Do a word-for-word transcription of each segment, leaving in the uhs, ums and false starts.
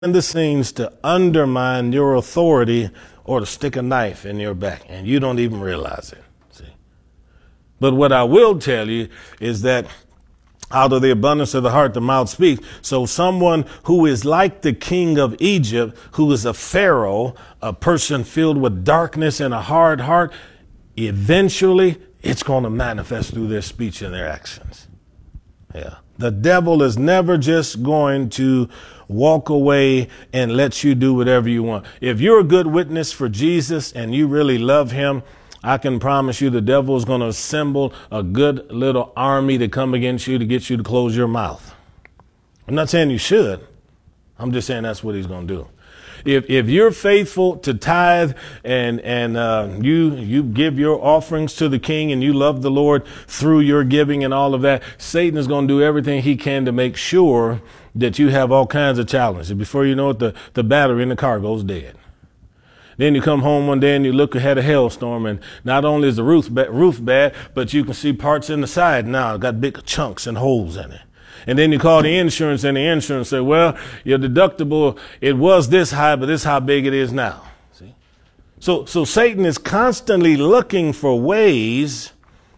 in the scenes to undermine your authority or to stick a knife in your back, and you don't even realize it. See? But what I will tell you is that out of the abundance of the heart, the mouth speaks. So someone who is like the king of Egypt, who is a pharaoh, a person filled with darkness and a hard heart, eventually it's going to manifest through their speech and their actions. Yeah. The devil is never just going to walk away and let you do whatever you want. If you're a good witness for Jesus and you really love him, I can promise you the devil is going to assemble a good little army to come against you to get you to close your mouth. I'm not saying you should. I'm just saying that's what he's going to do. If if you're faithful to tithe and and uh, you you give your offerings to the king and you love the Lord through your giving and all of that, Satan is going to do everything he can to make sure that you have all kinds of challenges. Before you know it, the, the battery in the car goes dead. Then you come home one day and you look ahead of a hailstorm, and not only is the roof ba- roof bad, but you can see parts in the side now got big chunks and holes in it. And then you call the insurance, and the insurance say, well, your deductible, it was this high, but this is how big it is now. See? So, so Satan is constantly looking for ways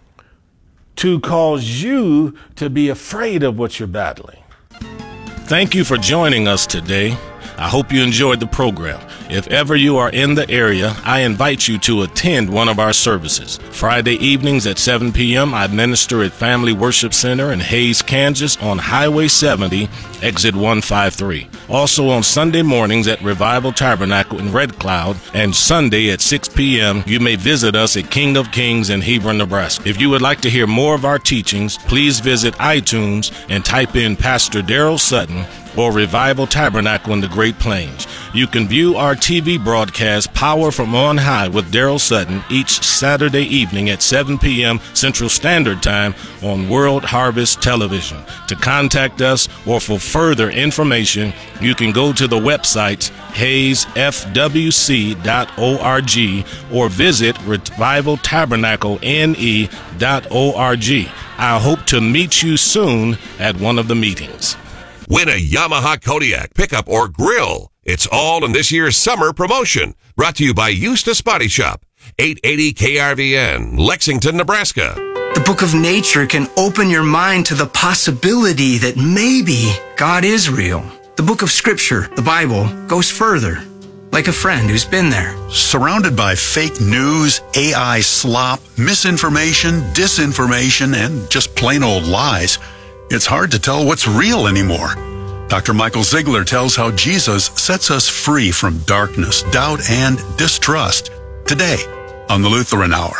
to cause you to be afraid of what you're battling. Thank you for joining us today. I hope you enjoyed the program. If ever you are in the area, I invite you to attend one of our services. Friday evenings at seven p.m., I minister at Family Worship Center in Hays, Kansas on Highway seventy, exit one fifty-three. Also on Sunday mornings at Revival Tabernacle in Red Cloud, and Sunday at six p.m., you may visit us at King of Kings in Hebron, Nebraska. If you would like to hear more of our teachings, please visit iTunes and type in Pastor Daryl Sutton or Revival Tabernacle in the Great Plains. You can view our T V broadcast Power from On High with Daryl Sutton each Saturday evening at seven p.m. Central Standard Time on World Harvest Television. To contact us or for further information, you can go to the websites hays f w c dot org or visit revival tabernacle n e dot org. I hope to meet you soon at one of the meetings. Win a Yamaha Kodiak pickup or grill. It's all in this year's summer promotion. Brought to you by Eustace Body Shop, eight eighty K R V N, Lexington, Nebraska. The book of nature can open your mind to the possibility that maybe God is real. The book of scripture, the Bible, goes further, like a friend who's been there. Surrounded by fake news, A I slop, misinformation, disinformation, and just plain old lies, it's hard to tell what's real anymore. Doctor Michael Ziegler tells how Jesus sets us free from darkness, doubt, and distrust. Today on the Lutheran Hour.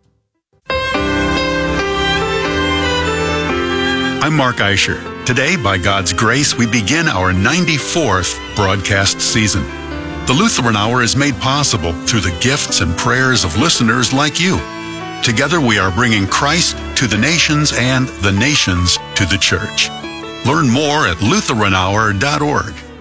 I'm Mark Eicher. Today, by God's grace, we begin our ninety-fourth broadcast season. The Lutheran Hour is made possible through the gifts and prayers of listeners like you. Together we are bringing Christ to the nations and the nations to the church. Learn more at lutheran hour dot org.